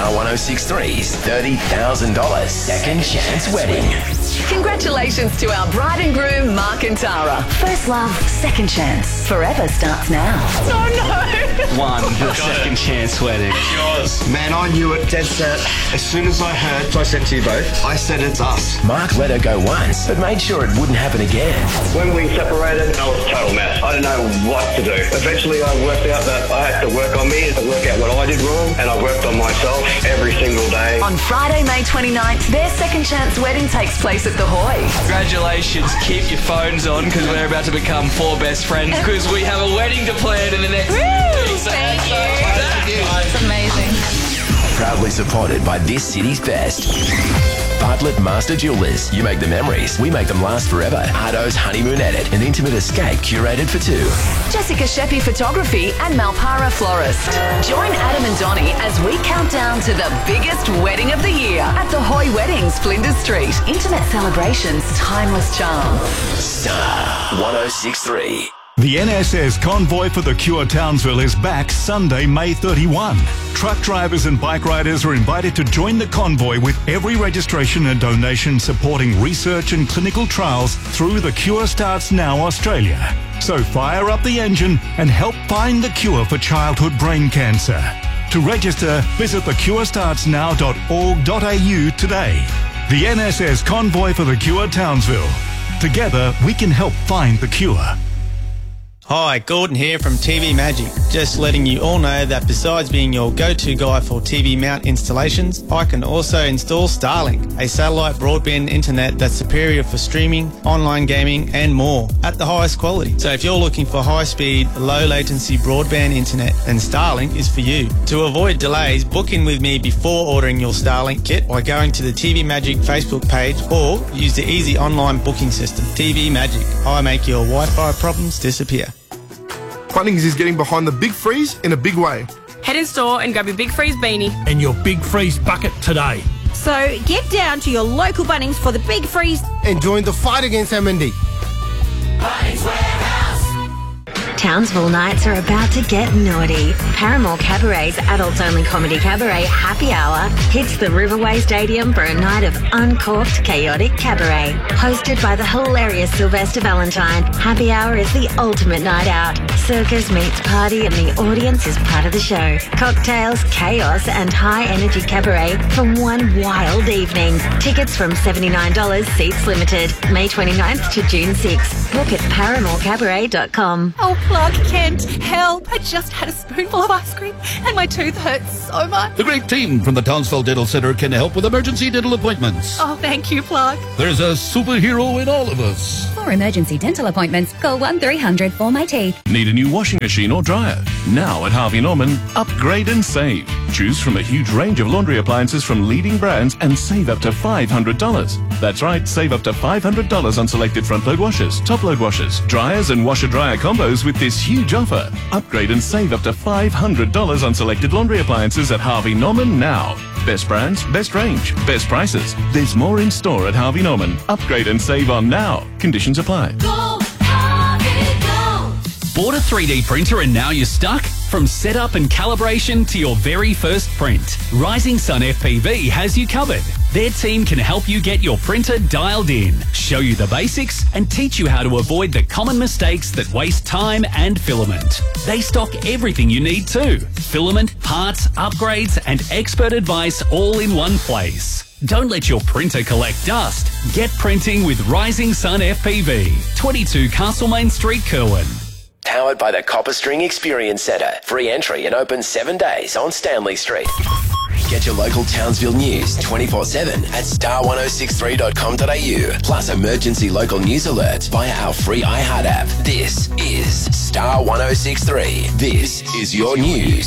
Star 106.3's $30,000 second chance wedding. Congratulations to our bride and groom, Mark and Tara. First love, second chance. Forever starts now. Oh no! One, the second chance wedding. Yours. Man, I knew it dead set. As soon as I heard, I said to you both, I said it's us. Mark let her go once, but made sure it wouldn't happen again. When we separated, I was a total mess. I didn't know what to do. Eventually, I worked out that I had to work on me, to work out what I did wrong, and I worked on myself every single day. On Friday, May 29th, their second chance wedding takes place at the Hoy. Congratulations, keep your phones on because we're about to become four best friends because we have a wedding to plan in the next week. Thank you. It's amazing. Proudly supported by this city's best. Bartlett Master Jewelers. You make the memories, we make them last forever. Hardo's Honeymoon Edit, an intimate escape curated for two. Jessica Sheppy Photography and Malpara Florist. Join Adam and Donnie as we count down to the biggest wedding of the year at the Hoy Weddings, Flinders Street. Intimate celebrations, timeless charm. Star 106.3. The NSS Convoy for the Cure Townsville is back Sunday, May 31. Truck drivers and bike riders are invited to join the convoy with every registration and donation supporting research and clinical trials through the Cure Starts Now Australia. So fire up the engine and help find the cure for childhood brain cancer. To register, visit thecurestartsnow.org.au today. The NSS Convoy for the Cure Townsville. Together, we can help find the cure. Hi, Gordon here from TV Magic. Just letting you all know that besides being your go-to guy for TV mount installations, I can also install Starlink, a satellite broadband internet that's superior for streaming, online gaming and more at the highest quality. So if you're looking for high-speed, low-latency broadband internet, then Starlink is for you. To avoid delays, book in with me before ordering your Starlink kit by going to the TV Magic Facebook page or use the easy online booking system. TV Magic. I make your Wi-Fi problems disappear. Bunnings is getting behind the Big Freeze in a big way. Head in store and grab your Big Freeze beanie. And your Big Freeze bucket today. So get down to your local Bunnings for the Big Freeze and join the fight against MND. Bunnings Warehouse. Townsville nights are about to get naughty. Paramore Cabaret's adults-only comedy cabaret Happy Hour hits the Riverway Stadium for a night of uncorked, chaotic cabaret. Hosted by the hilarious Sylvester Valentine, Happy Hour is the ultimate night out. Circus meets party and the audience is part of the show. Cocktails, chaos and high-energy cabaret for one wild evening. Tickets from $79, seats limited. May 29th to June 6th. Book at paramorecabaret.com. Oh, Plug, Kent, help. I just had a spoonful of ice cream and my tooth hurts so much. The great team from the Townsville Dental Centre can help with emergency dental appointments. Oh, thank you, Plug. There's a superhero in all of us. For emergency dental appointments, call 1300 for my teeth. Need a new washing machine or dryer? Now at Harvey Norman, upgrade and save. Choose from a huge range of laundry appliances from leading brands and save up to $500. That's right, save up to $500 on selected front-load washers, top-load washers, dryers and washer-dryer combos with this huge offer. Upgrade and save up to $500 on selected laundry appliances at Harvey Norman now. Best brands, best range, best prices. There's more in store at Harvey Norman. Upgrade and save on now. Conditions apply. Go, Harvey, go! Bought a 3D printer and now you're stuck? From setup and calibration to your very first print, Rising Sun FPV has you covered. Their team can help you get your printer dialed in, show you the basics, and teach you how to avoid the common mistakes that waste time and filament. They stock everything you need too. Filament, parts, upgrades, and expert advice all in one place. Don't let your printer collect dust. Get printing with Rising Sun FPV, 22 Castlemaine Street, Kerwin. Powered by the Copper String Experience Centre. Free entry and open 7 days on Stanley Street. Get your local Townsville news 24/7 at star1063.com.au. Plus emergency local news alerts via our free iHeart app. This is Star 106.3. This is your news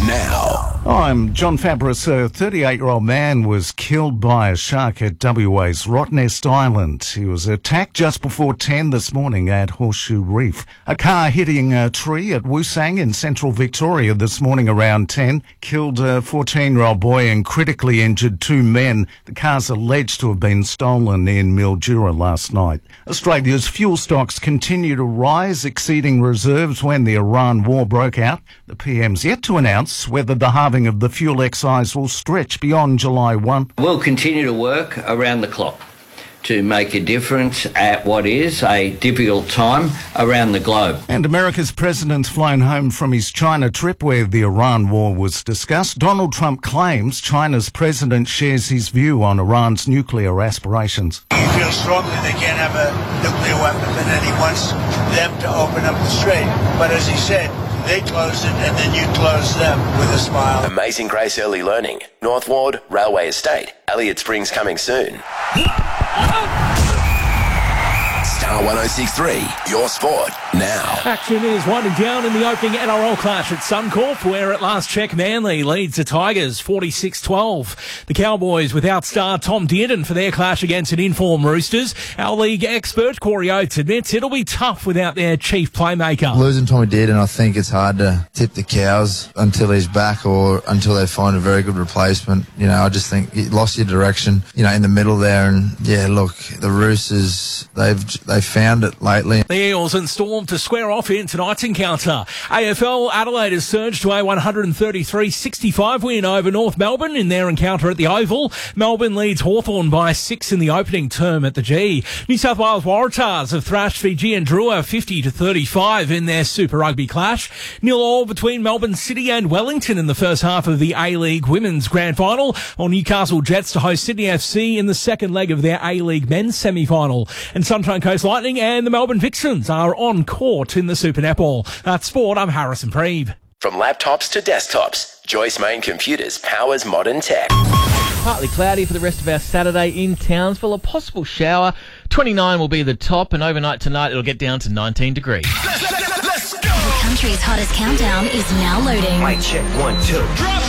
now. I'm John Fabris. A 38-year-old man was killed by a shark at WA's Rottnest Island. He was attacked just before 10 this morning at Horseshoe Reef. A car hitting a tree at Woosang in central Victoria this morning around 10 killed a 14-year-old boy and critically injured 2 men. The car's alleged to have been stolen in Mildura last night. Australia's fuel stocks continue to rise, exceeding reserves when the Iran war broke out. The PM's yet to announce whether the halving lifting of the fuel excise will stretch beyond July 1. We'll continue to work around the clock to make a difference at what is a difficult time around the globe. And America's president's flown home from his China trip where the Iran war was discussed. Donald Trump claims China's president shares his view on Iran's nuclear aspirations. He feels strongly they can't have a nuclear weapon, and then he wants them to open up the strait. But as he said, they close it and then you close them with a smile. Amazing Grace Early Learning, North Ward, Railway Estate, Elliott Springs coming soon. Star 106.3, your sport now. Action is winding down in the opening NRL clash at Suncorp, where at last check Manly leads the Tigers 46-12. The Cowboys without star Tom Dearden for their clash against an in-form Roosters. Our league expert Corey Oates admits it'll be tough without their chief playmaker. Losing Tommy Dearden, I think it's hard to tip the Cows until he's back or until they find a very good replacement. You know, I just think you lost your direction, you know, in the middle there. And yeah, look, the Roosters, they've found it lately. The Eels and Storm to square off in tonight's encounter. AFL Adelaide has surged to a 133-65 win over North Melbourne in their encounter at the Oval. Melbourne leads Hawthorn by 6 in the opening term at the G. New South Wales Waratahs have thrashed Fijian Drua 50-35 in their Super Rugby clash. 0-0 between Melbourne City and Wellington in the first half of the A-League Women's Grand Final, while Newcastle Jets to host Sydney FC in the second leg of their A-League Men's semi-final. And Sunshine Coast Lightning and the Melbourne Vixens are on court in the Super Netball. That's sport. I'm Harrison Preeb. From laptops to desktops, Joyce Main Computers powers modern tech. Partly cloudy for the rest of our Saturday in Townsville. A possible shower. 29 will be the top, and overnight tonight it'll get down to 19 degrees. The country's hottest countdown is now loading. Mic check 1, 2. Drop